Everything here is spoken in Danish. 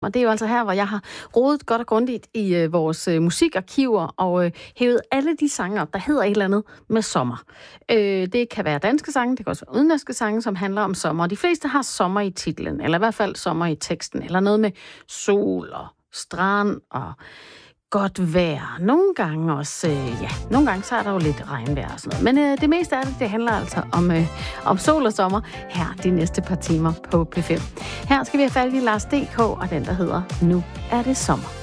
Og det er jo altså her, hvor jeg har rodet godt og grundigt i vores musikarkiver og hævet alle de sange op, der hedder et eller andet med sommer. Det kan være danske sange, det kan også være udenlandske sange, som handler om sommer. De fleste har sommer i titlen, eller i hvert fald sommer i teksten, eller noget med sol og strand og godt vejr. Nogle gange også, nogle gange så er der jo lidt regnvejr og sådan noget. Men det meste af det handler altså om sol og sommer her de næste par timer på P5. Her skal vi have fat i Lars D.K. og den, der hedder Nu er det sommer.